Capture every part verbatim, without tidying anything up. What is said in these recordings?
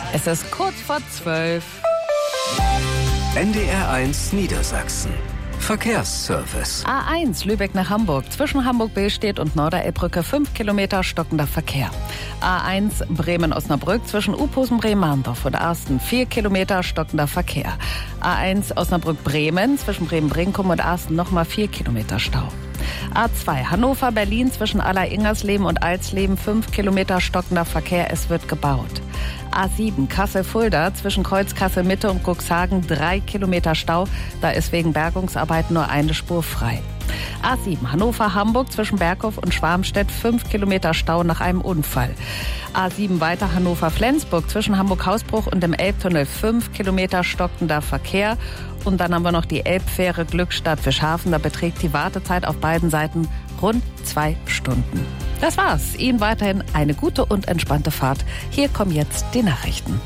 Es ist kurz vor zwölf. N D R eins Niedersachsen. Verkehrsservice. A eins Lübeck nach Hamburg. Zwischen Hamburg-Billstedt und Norderelbbrücke fünf Kilometer stockender Verkehr. A eins Bremen-Osnabrück zwischen Uphusen-Bremen-Mahndorf und Arsten vier Kilometer stockender Verkehr. A eins Osnabrück-Bremen zwischen Bremen-Brinkum und Arsten nochmal vier Kilometer Stau. A zwei Hannover-Berlin zwischen Aller-Ingersleben und Alsleben fünf Kilometer stockender Verkehr. Es wird gebaut. A sieben Kassel-Fulda zwischen Kreuz-Kassel-Mitte und Cuxhagen drei Kilometer Stau. Da ist wegen Bergungsarbeiten nur eine Spur frei. A sieben Hannover-Hamburg zwischen Berghof und Schwarmstedt fünf Kilometer Stau nach einem Unfall. A sieben weiter Hannover-Flensburg zwischen Hamburg-Hausbruch und dem Elbtunnel fünf Kilometer stockender Verkehr. Und dann haben wir noch die Elbfähre Glückstadt-Fischhafen. Da beträgt die Wartezeit auf beiden Seiten rund zwei Stunden. Das war's. Ihnen weiterhin eine gute und entspannte Fahrt. Hier kommen jetzt die Nachrichten.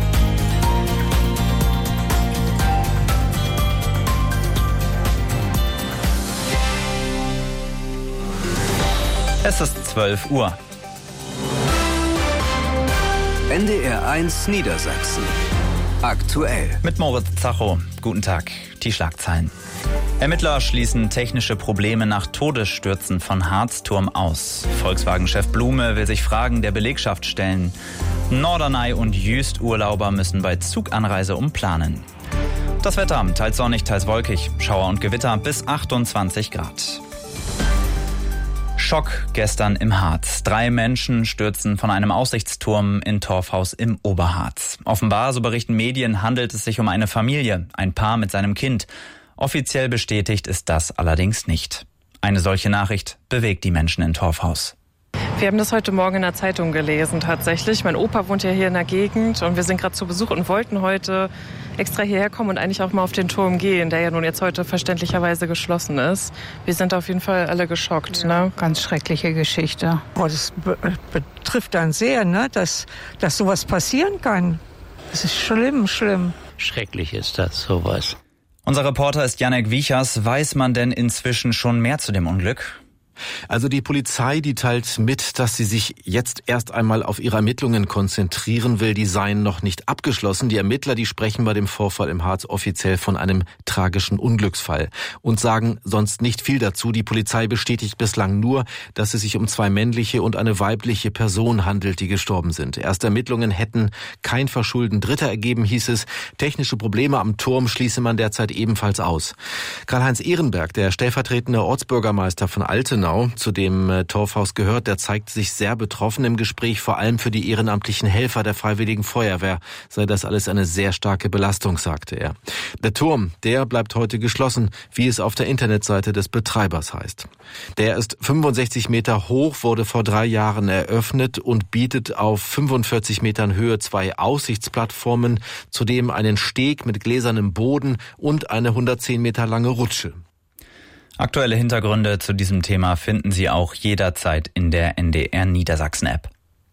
Es ist zwölf Uhr. N D R eins Niedersachsen. Aktuell. Mit Moritz Zacho. Guten Tag. Die Schlagzeilen. Ermittler schließen technische Probleme nach Todesstürzen von Harzturm aus. Volkswagen-Chef Blume will sich Fragen der Belegschaft stellen. Norderney und Jüst-Urlauber müssen bei Zuganreise umplanen. Das Wetter, teils sonnig, teils wolkig. Schauer und Gewitter bis achtundzwanzig Grad. Schock gestern im Harz. Drei Menschen stürzen von einem Aussichtsturm in Torfhaus im Oberharz. Offenbar, so berichten Medien, handelt es sich um eine Familie, ein Paar mit seinem Kind. Offiziell bestätigt ist das allerdings nicht. Eine solche Nachricht bewegt die Menschen in Torfhaus. Wir haben das heute Morgen in der Zeitung gelesen tatsächlich. Mein Opa wohnt ja hier in der Gegend und wir sind gerade zu Besuch und wollten heute extra hierher kommen und eigentlich auch mal auf den Turm gehen, der ja nun jetzt heute verständlicherweise geschlossen ist. Wir sind auf jeden Fall alle geschockt. Ja, ne? Ganz schreckliche Geschichte. Oh, das be- betrifft dann sehr, ne? dass, dass sowas passieren kann. Das ist schlimm, schlimm. Schrecklich ist das, sowas. Unser Reporter ist Janek Wiechers. Weiß man denn inzwischen schon mehr zu dem Unglück? Also die Polizei, die teilt mit, dass sie sich jetzt erst einmal auf ihre Ermittlungen konzentrieren will. Die seien noch nicht abgeschlossen. Die Ermittler, die sprechen bei dem Vorfall im Harz offiziell von einem tragischen Unglücksfall und sagen sonst nicht viel dazu. Die Polizei bestätigt bislang nur, dass es sich um zwei männliche und eine weibliche Person handelt, die gestorben sind. Erste Ermittlungen hätten kein Verschulden Dritter ergeben, hieß es. Technische Probleme am Turm schließe man derzeit ebenfalls aus. Karl-Heinz Ehrenberg, der stellvertretende Ortsbürgermeister von Altenau, zu dem äh, Torfhaus gehört, der zeigt sich sehr betroffen im Gespräch. Vor allem für die ehrenamtlichen Helfer der Freiwilligen Feuerwehr sei das alles eine sehr starke Belastung, sagte er. Der Turm, der bleibt heute geschlossen, wie es auf der Internetseite des Betreibers heißt. Der ist fünfundsechzig Meter hoch, wurde vor drei Jahren eröffnet und bietet auf fünfundvierzig Metern Höhe zwei Aussichtsplattformen, zudem einen Steg mit gläsernem Boden und eine hundertzehn Meter lange Rutsche. Aktuelle Hintergründe zu diesem Thema finden Sie auch jederzeit in der N D R Niedersachsen-App.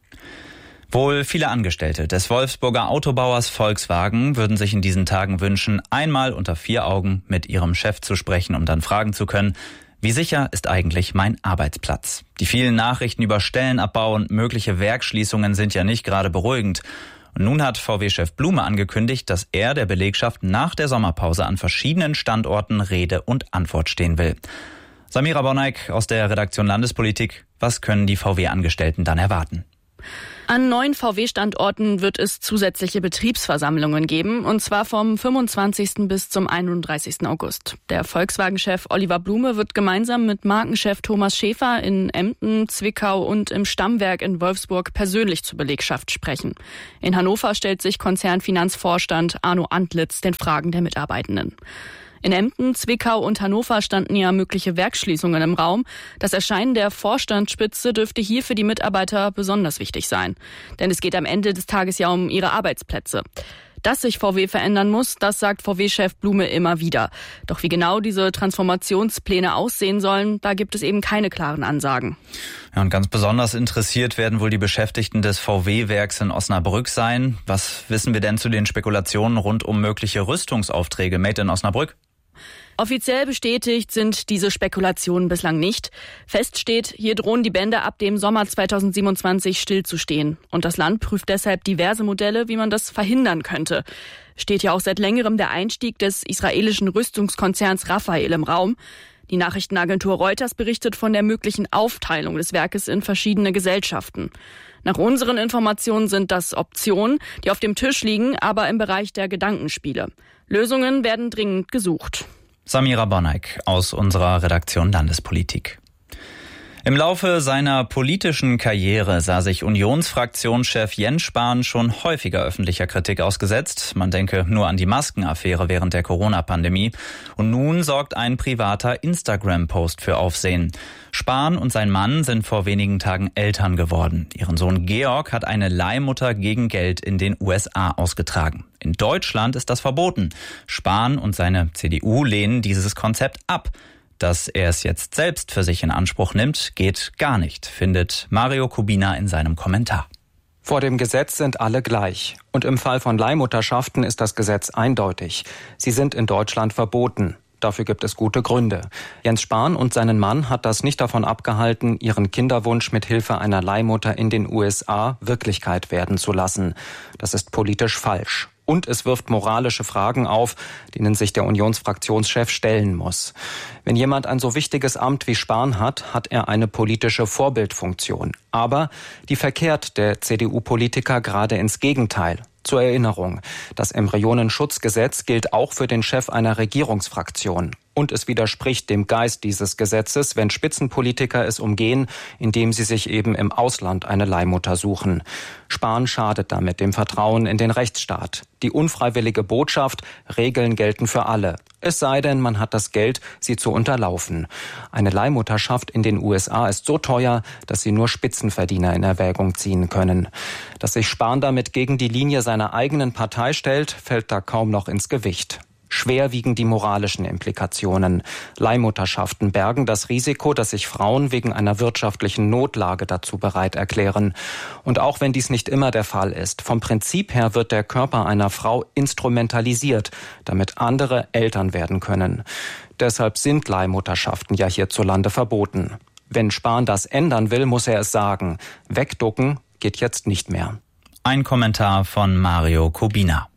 Wohl viele Angestellte des Wolfsburger Autobauers Volkswagen würden sich in diesen Tagen wünschen, einmal unter vier Augen mit ihrem Chef zu sprechen, um dann fragen zu können, wie sicher ist eigentlich mein Arbeitsplatz? Die vielen Nachrichten über Stellenabbau und mögliche Werksschließungen sind ja nicht gerade beruhigend. Und nun hat V W-Chef Blume angekündigt, dass er der Belegschaft nach der Sommerpause an verschiedenen Standorten Rede und Antwort stehen will. Samira Bonneik aus der Redaktion Landespolitik. Was können die V W-Angestellten dann erwarten? An neun V W-Standorten wird es zusätzliche Betriebsversammlungen geben, und zwar vom fünfundzwanzigsten bis zum einunddreißigsten August. Der Volkswagen-Chef Oliver Blume wird gemeinsam mit Markenchef Thomas Schäfer in Emden, Zwickau und im Stammwerk in Wolfsburg persönlich zur Belegschaft sprechen. In Hannover stellt sich Konzernfinanzvorstand Arno Antlitz den Fragen der Mitarbeitenden. In Emden, Zwickau und Hannover standen ja mögliche Werksschließungen im Raum. Das Erscheinen der Vorstandsspitze dürfte hier für die Mitarbeiter besonders wichtig sein. Denn es geht am Ende des Tages ja um ihre Arbeitsplätze. Dass sich V W verändern muss, das sagt V W-Chef Blume immer wieder. Doch wie genau diese Transformationspläne aussehen sollen, da gibt es eben keine klaren Ansagen. Ja, und ganz besonders interessiert werden wohl die Beschäftigten des V W-Werks in Osnabrück sein. Was wissen wir denn zu den Spekulationen rund um mögliche Rüstungsaufträge made in Osnabrück? Offiziell bestätigt sind diese Spekulationen bislang nicht. Fest steht, hier drohen die Bände ab dem Sommer zweitausendsiebenundzwanzig stillzustehen. Und das Land prüft deshalb diverse Modelle, wie man das verhindern könnte. Steht ja auch seit längerem der Einstieg des israelischen Rüstungskonzerns Rafael im Raum. Die Nachrichtenagentur Reuters berichtet von der möglichen Aufteilung des Werkes in verschiedene Gesellschaften. Nach unseren Informationen sind das Optionen, die auf dem Tisch liegen, aber im Bereich der Gedankenspiele. Lösungen werden dringend gesucht. Samira Bonneck aus unserer Redaktion Landespolitik. Im Laufe seiner politischen Karriere sah sich Unionsfraktionschef Jens Spahn schon häufiger öffentlicher Kritik ausgesetzt. Man denke nur an die Maskenaffäre während der Corona-Pandemie. Und nun sorgt ein privater Instagram-Post für Aufsehen. Spahn und sein Mann sind vor wenigen Tagen Eltern geworden. Ihren Sohn Georg hat eine Leihmutter gegen Geld in den U S A ausgetragen. In Deutschland ist das verboten. Spahn und seine C D U lehnen dieses Konzept ab. Dass er es jetzt selbst für sich in Anspruch nimmt, geht gar nicht, findet Mario Kubina in seinem Kommentar. Vor dem Gesetz sind alle gleich. Und im Fall von Leihmutterschaften ist das Gesetz eindeutig. Sie sind in Deutschland verboten. Dafür gibt es gute Gründe. Jens Spahn und seinen Mann hat das nicht davon abgehalten, ihren Kinderwunsch mit Hilfe einer Leihmutter in den U S A Wirklichkeit werden zu lassen. Das ist politisch falsch. Und es wirft moralische Fragen auf, denen sich der Unionsfraktionschef stellen muss. Wenn jemand ein so wichtiges Amt wie Spahn hat, hat er eine politische Vorbildfunktion. Aber die verkehrt der C D U-Politiker gerade ins Gegenteil. Zur Erinnerung, das Embryonenschutzgesetz gilt auch für den Chef einer Regierungsfraktion. Und es widerspricht dem Geist dieses Gesetzes, wenn Spitzenpolitiker es umgehen, indem sie sich eben im Ausland eine Leihmutter suchen. Spahn schadet damit dem Vertrauen in den Rechtsstaat. Die unfreiwillige Botschaft, Regeln gelten für alle. Es sei denn, man hat das Geld, sie zu unterlaufen. Eine Leihmutterschaft in den U S A ist so teuer, dass sie nur Spitzenverdiener in Erwägung ziehen können. Dass sich Spahn damit gegen die Linie seiner eigenen Partei stellt, fällt da kaum noch ins Gewicht. Schwer wiegen die moralischen Implikationen. Leihmutterschaften bergen das Risiko, dass sich Frauen wegen einer wirtschaftlichen Notlage dazu bereit erklären. Und auch wenn dies nicht immer der Fall ist, vom Prinzip her wird der Körper einer Frau instrumentalisiert, damit andere Eltern werden können. Deshalb sind Leihmutterschaften ja hierzulande verboten. Wenn Spahn das ändern will, muss er es sagen. Wegducken geht jetzt nicht mehr. Ein Kommentar von Mario Kubina.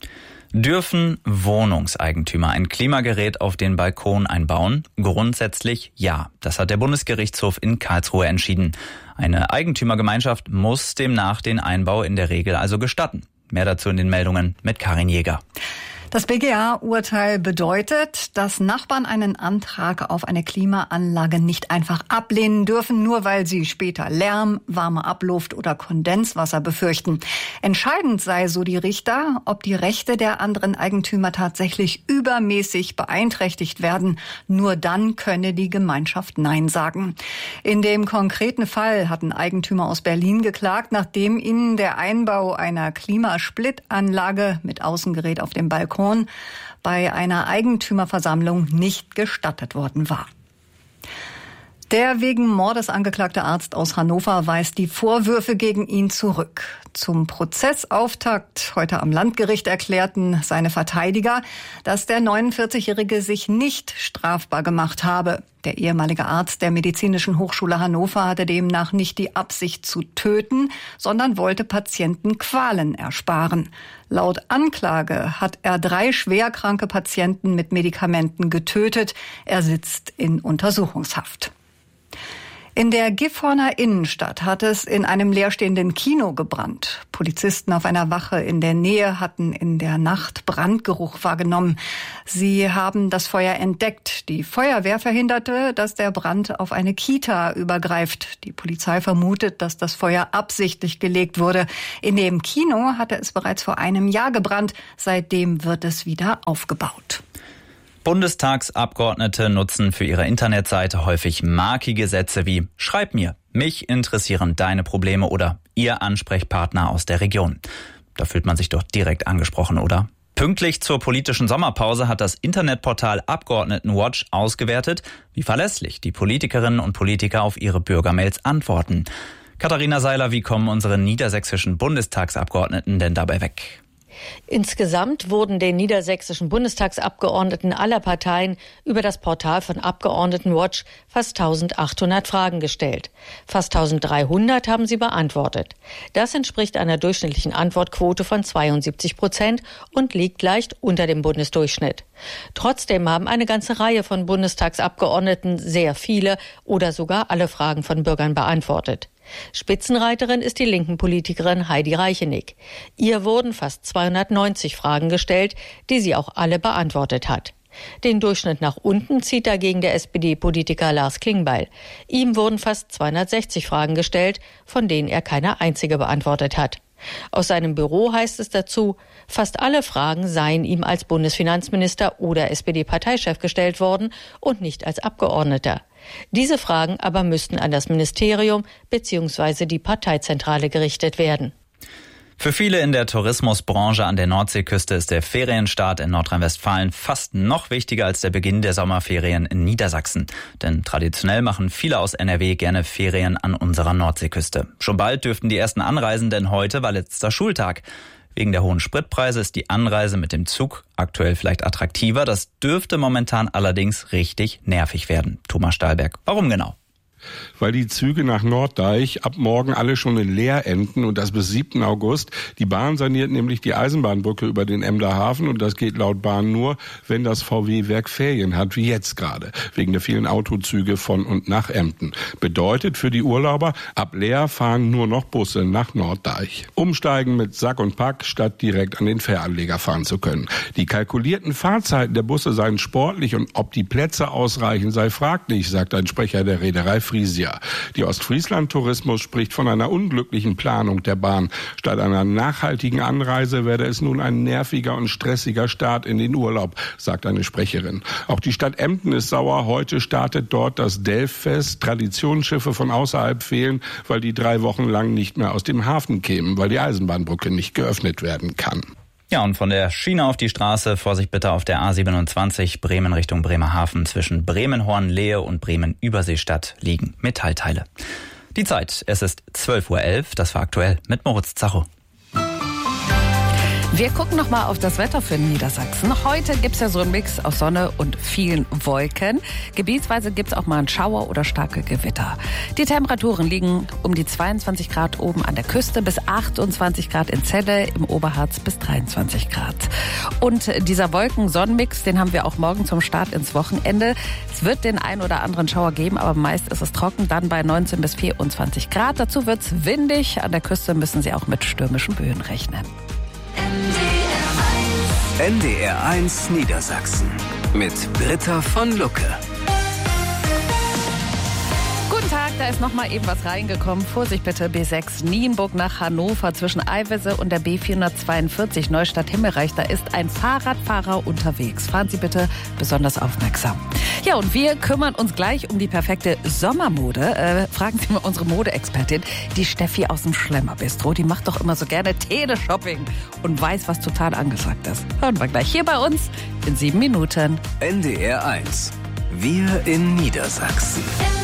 Dürfen Wohnungseigentümer ein Klimagerät auf den Balkon einbauen? Grundsätzlich ja. Das hat der Bundesgerichtshof in Karlsruhe entschieden. Eine Eigentümergemeinschaft muss demnach den Einbau in der Regel also gestatten. Mehr dazu in den Meldungen mit Karin Jäger. Das B G A-Urteil bedeutet, dass Nachbarn einen Antrag auf eine Klimaanlage nicht einfach ablehnen dürfen, nur weil sie später Lärm, warme Abluft oder Kondenswasser befürchten. Entscheidend sei, so die Richter, ob die Rechte der anderen Eigentümer tatsächlich übermäßig beeinträchtigt werden. Nur dann könne die Gemeinschaft Nein sagen. In dem konkreten Fall hatten Eigentümer aus Berlin geklagt, nachdem ihnen der Einbau einer Klimasplitanlage mit Außengerät auf dem Balkon bei einer Eigentümerversammlung nicht gestattet worden war. Der wegen Mordes angeklagte Arzt aus Hannover weist die Vorwürfe gegen ihn zurück. Zum Prozessauftakt heute am Landgericht erklärten seine Verteidiger, dass der neunundvierzigjährige sich nicht strafbar gemacht habe. Der ehemalige Arzt der Medizinischen Hochschule Hannover hatte demnach nicht die Absicht zu töten, sondern wollte Patienten Qualen ersparen. Laut Anklage hat er drei schwerkranke Patienten mit Medikamenten getötet. Er sitzt in Untersuchungshaft. In der Gifhorner Innenstadt hat es in einem leerstehenden Kino gebrannt. Polizisten auf einer Wache in der Nähe hatten in der Nacht Brandgeruch wahrgenommen. Sie haben das Feuer entdeckt. Die Feuerwehr verhinderte, dass der Brand auf eine Kita übergreift. Die Polizei vermutet, dass das Feuer absichtlich gelegt wurde. In dem Kino hatte es bereits vor einem Jahr gebrannt. Seitdem wird es wieder aufgebaut. Bundestagsabgeordnete nutzen für ihre Internetseite häufig markige Sätze wie „Schreib mir, mich interessieren deine Probleme" oder „Ihr Ansprechpartner aus der Region". Da fühlt man sich doch direkt angesprochen, oder? Pünktlich zur politischen Sommerpause hat das Internetportal Abgeordnetenwatch ausgewertet, wie verlässlich die Politikerinnen und Politiker auf ihre Bürgermails antworten. Katharina Seiler, wie kommen unsere niedersächsischen Bundestagsabgeordneten denn dabei weg? Insgesamt wurden den niedersächsischen Bundestagsabgeordneten aller Parteien über das Portal von Abgeordnetenwatch fast eintausendachthundert Fragen gestellt. Fast eintausenddreihundert haben sie beantwortet. Das entspricht einer durchschnittlichen Antwortquote von zweiundsiebzig Prozent und liegt leicht unter dem Bundesdurchschnitt. Trotzdem haben eine ganze Reihe von Bundestagsabgeordneten sehr viele oder sogar alle Fragen von Bürgern beantwortet. Spitzenreiterin ist die linken Politikerin Heidi Reichenick. Ihr wurden fast zweihundertneunzig Fragen gestellt, die sie auch alle beantwortet hat. Den Durchschnitt nach unten zieht dagegen der S P D-Politiker Lars Klingbeil. Ihm wurden fast zweihundertsechzig Fragen gestellt, von denen er keine einzige beantwortet hat. Aus seinem Büro heißt es dazu, fast alle Fragen seien ihm als Bundesfinanzminister oder S P D-Parteichef gestellt worden und nicht als Abgeordneter. Diese Fragen aber müssten an das Ministerium bzw. die Parteizentrale gerichtet werden. Für viele in der Tourismusbranche an der Nordseeküste ist der Ferienstart in Nordrhein-Westfalen fast noch wichtiger als der Beginn der Sommerferien in Niedersachsen. Denn traditionell machen viele aus N R W gerne Ferien an unserer Nordseeküste. Schon bald dürften die ersten anreisen, denn heute war letzter Schultag. Wegen der hohen Spritpreise ist die Anreise mit dem Zug aktuell vielleicht attraktiver. Das dürfte momentan allerdings richtig nervig werden. Thomas Stahlberg, warum genau? Weil die Züge nach Norddeich ab morgen alle schon in Leer enden und das bis siebten August. Die Bahn saniert nämlich die Eisenbahnbrücke über den Emder Hafen und das geht laut Bahn nur, wenn das V W-Werk Ferien hat, wie jetzt gerade, wegen der vielen Autozüge von und nach Emden. Bedeutet für die Urlauber, ab Leer fahren nur noch Busse nach Norddeich. Umsteigen mit Sack und Pack, statt direkt an den Fähranleger fahren zu können. Die kalkulierten Fahrzeiten der Busse seien sportlich und ob die Plätze ausreichen, sei fraglich, sagt ein Sprecher der Reederei Frisia. Die Ostfriesland-Tourismus spricht von einer unglücklichen Planung der Bahn. Statt einer nachhaltigen Anreise werde es nun ein nerviger und stressiger Start in den Urlaub, sagt eine Sprecherin. Auch die Stadt Emden ist sauer. Heute startet dort das Delffest. Traditionsschiffe von außerhalb fehlen, weil die drei Wochen lang nicht mehr aus dem Hafen kämen, weil die Eisenbahnbrücke nicht geöffnet werden kann. Ja, und von der Schiene auf die Straße, Vorsicht bitte auf der A siebenundzwanzig, Bremen Richtung Bremerhaven, zwischen Bremen-Hornlehe und Bremen-Überseestadt liegen Metallteile. Die Zeit, es ist zwölf Uhr elf, das war aktuell mit Moritz Zacho. Wir gucken noch mal auf das Wetter für Niedersachsen. Heute gibt's ja so einen Mix aus Sonne und vielen Wolken. Gebietsweise gibt's auch mal einen Schauer oder starke Gewitter. Die Temperaturen liegen um die zweiundzwanzig Grad oben an der Küste bis achtundzwanzig Grad in Celle, im Oberharz bis dreiundzwanzig Grad. Und dieser Wolken-Sonn-Mix, den haben wir auch morgen zum Start ins Wochenende. Es wird den ein oder anderen Schauer geben, aber meist ist es trocken, dann bei neunzehn bis vierundzwanzig Grad. Dazu wird's windig. An der Küste müssen Sie auch mit stürmischen Böen rechnen. N D R eins Niedersachsen mit Britta von Lucke. Guten Tag, da ist noch mal eben was reingekommen. Vorsicht bitte, B sechs Nienburg nach Hannover zwischen Eiwese und der B vierhundertzweiundvierzig Neustadt-Himmelreich. Da ist ein Fahrradfahrer unterwegs. Fahren Sie bitte besonders aufmerksam. Ja, und wir kümmern uns gleich um die perfekte Sommermode. Äh, fragen Sie mal unsere Modeexpertin, die Steffi aus dem Schlemmerbistro. Die macht doch immer so gerne Teleshopping und weiß, was total angesagt ist. Hören wir gleich hier bei uns in sieben Minuten. N D R eins. Wir in Niedersachsen.